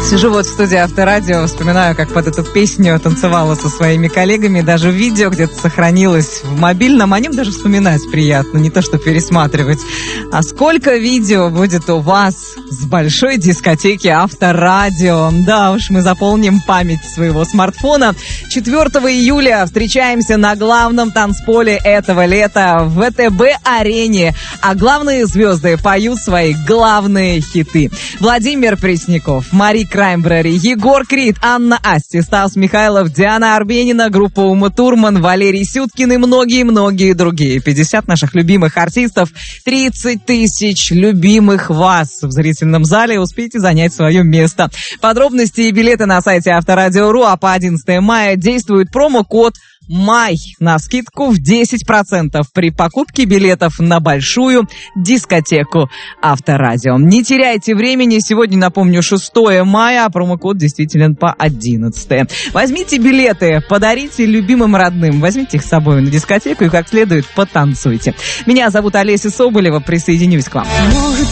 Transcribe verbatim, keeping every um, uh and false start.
Сижу вот в студии Авторадио, вспоминаю, как под эту песню танцевала со своими коллегами. Даже видео где-то сохранилось в мобильном. О нем даже вспоминать приятно, не то что пересматривать. А сколько видео будет у вас с большой дискотеки Авторадио? Да уж, мы заполним память своего смартфона. четвёртого июля встречаемся на главном танцполе этого лета в вэ тэ бэ-арене. А главные звезды поют свои главные хиты. Владимир Пресняков, Мари Краймбрери, Егор Крид, Анна Асти, Стас Михайлов, Диана Арбенина, группа Ума Турман, Валерий Сюткин и многие-многие другие. пятьдесят наших любимых артистов, тридцать тысяч любимых вас в зрительном зале. Успейте занять свое место. Подробности и билеты на сайте Авторадио точка ру, а по одиннадцатого мая действует промокод «Май» на скидку в десять процентов при покупке билетов на большую дискотеку Авторадио. Не теряйте времени. Сегодня, напомню, шестого мая, а промокод действителен по одиннадцатое. Возьмите билеты, подарите любимым родным. Возьмите их с собой на дискотеку и как следует потанцуйте. Меня зовут Олеся Соболева. Присоединюсь к вам.